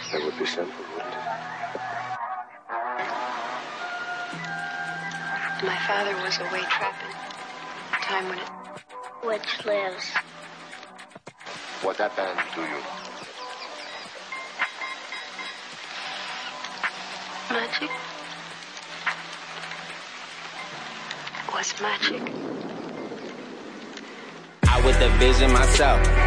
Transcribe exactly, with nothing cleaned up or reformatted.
That would be simple, wouldn't it? My father was away trapping. A time when it... Which lives. What happened to you? Magic. Was magic. I with the vision myself.